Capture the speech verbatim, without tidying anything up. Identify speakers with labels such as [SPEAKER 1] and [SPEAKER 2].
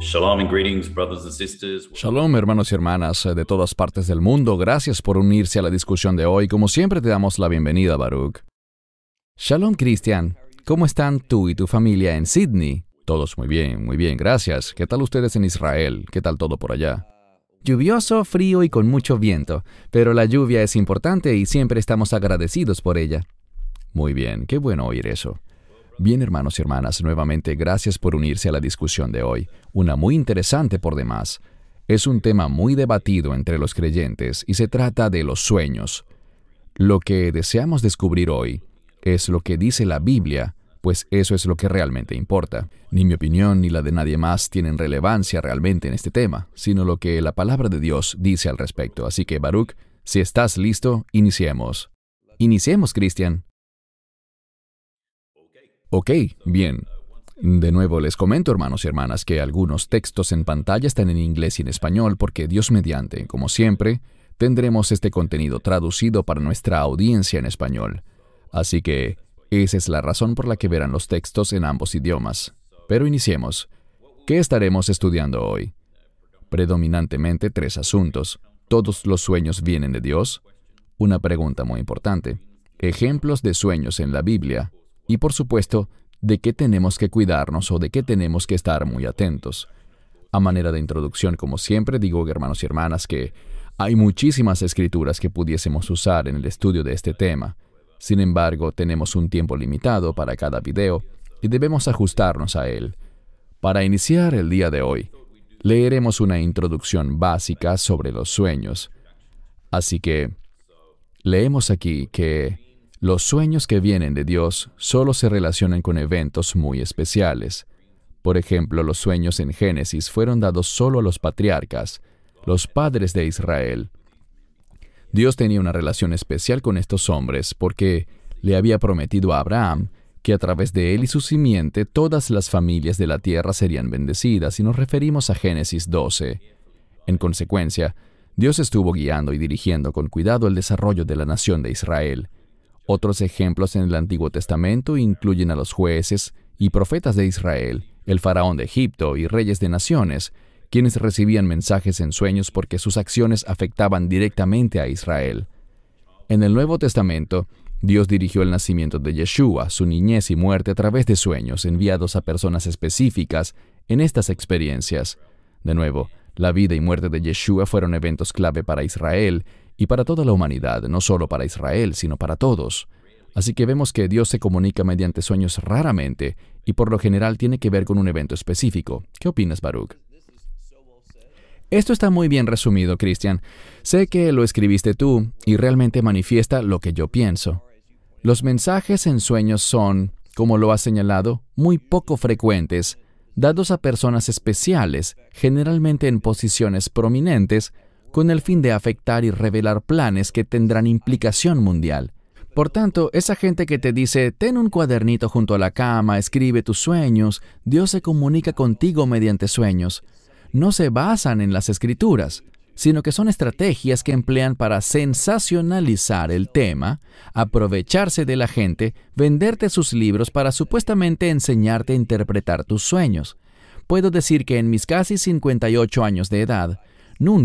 [SPEAKER 1] Shalom and greetings, brothers and sisters.
[SPEAKER 2] Shalom, hermanos y hermanas de todas partes del mundo. Gracias por unirse a la discusión de hoy. Como siempre, te damos la bienvenida, Baruch. Shalom, Cristian. ¿Cómo están tú y tu familia en Sydney? Todos muy bien, muy bien, gracias. ¿Qué tal ustedes en Israel? ¿Qué tal todo por allá? Lluvioso, frío y con mucho viento. Pero la lluvia es importante y siempre estamos agradecidos por ella. Muy bien, qué bueno oír eso. Bien, hermanos y hermanas, nuevamente gracias por unirse a la discusión de hoy, una muy interesante por demás. Es un tema muy debatido entre los creyentes y se trata de los sueños. Lo que deseamos descubrir hoy es lo que dice la Biblia, pues eso es lo que realmente importa. Ni mi opinión ni la de nadie más tienen relevancia realmente en este tema, sino lo que la palabra de Dios dice al respecto. Así que, Baruch, si estás listo, iniciemos. Iniciemos, Cristian. Ok, bien. De nuevo les comento, hermanos y hermanas, que algunos textos en pantalla están en inglés y en español porque Dios mediante, como siempre, tendremos este contenido traducido para nuestra audiencia en español. Así que esa es la razón por la que verán los textos en ambos idiomas. Pero iniciemos. ¿Qué estaremos estudiando hoy? Predominantemente tres asuntos. ¿Todos los sueños vienen de Dios? Una pregunta muy importante. Ejemplos de sueños en la Biblia. Y por supuesto, de qué tenemos que cuidarnos o de qué tenemos que estar muy atentos. A manera de introducción, como siempre, digo, hermanos y hermanas, que hay muchísimas escrituras que pudiésemos usar en el estudio de este tema. Sin embargo, tenemos un tiempo limitado para cada video y debemos ajustarnos a él. Para iniciar el día de hoy, leeremos una introducción básica sobre los sueños. Así que, leemos aquí que los sueños que vienen de Dios solo se relacionan con eventos muy especiales. Por ejemplo, los sueños en Génesis fueron dados solo a los patriarcas, los padres de Israel. Dios tenía una relación especial con estos hombres porque le había prometido a Abraham que a través de él y su simiente todas las familias de la tierra serían bendecidas, y nos referimos a Génesis doce. En consecuencia, Dios estuvo guiando y dirigiendo con cuidado el desarrollo de la nación de Israel. Otros ejemplos en el Antiguo Testamento incluyen a los jueces y profetas de Israel, el faraón de Egipto y reyes de naciones, quienes recibían mensajes en sueños porque sus acciones afectaban directamente a Israel. En el Nuevo Testamento, Dios dirigió el nacimiento de Yeshua, su niñez y muerte a través de sueños enviados a personas específicas en estas experiencias. De nuevo, la vida y muerte de Yeshua fueron eventos clave para Israel y para toda la humanidad, no solo para Israel, sino para todos. Así que vemos que Dios se comunica mediante sueños raramente y por lo general tiene que ver con un evento específico. ¿Qué opinas, Baruch? Esto está muy bien resumido, Cristian. Sé que lo escribiste tú y realmente manifiesta lo que yo pienso. Los mensajes en sueños son, como lo has señalado, muy poco frecuentes, dados a personas especiales, generalmente en posiciones prominentes, con el fin de afectar y revelar planes que tendrán implicación mundial. Por tanto, esa gente que te dice, ten un cuadernito junto a la cama, escribe tus sueños, Dios se comunica contigo mediante sueños, no se basan en las Escrituras, sino que son estrategias que emplean para sensacionalizar el tema, aprovecharse de la gente, venderte sus libros para supuestamente enseñarte a interpretar tus sueños. Puedo decir que en mis casi cincuenta y ocho años de edad, nunca